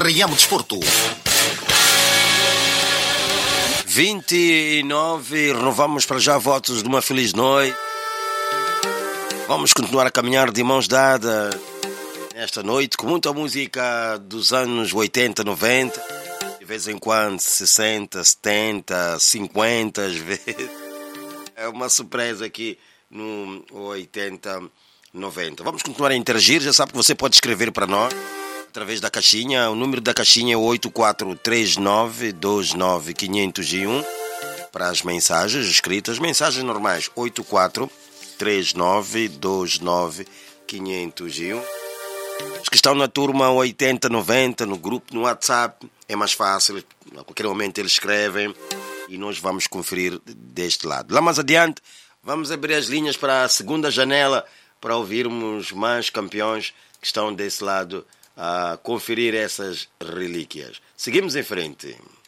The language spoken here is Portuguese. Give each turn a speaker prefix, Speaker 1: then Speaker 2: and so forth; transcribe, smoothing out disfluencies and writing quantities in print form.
Speaker 1: Raiamo Desporto. 29, renovamos para já votos de uma feliz noite. Vamos continuar a caminhar de mãos dadas nesta noite com muita música dos anos 80, 90, de vez em quando 60, 70, 50 às vezes. É uma surpresa aqui no 80, 90. Vamos continuar a interagir, já sabe que você pode escrever para nós através da caixinha. O número da caixinha é 8439290501 para as mensagens escritas, mensagens normais 8439290501. Os que estão na turma 80, 90 no grupo, no WhatsApp, é mais fácil, a qualquer momento eles escrevem e nós vamos conferir deste lado. Lá mais adiante vamos abrir as linhas para a segunda janela para ouvirmos mais campeões que estão desse lado a conferir essas relíquias. Seguimos em frente.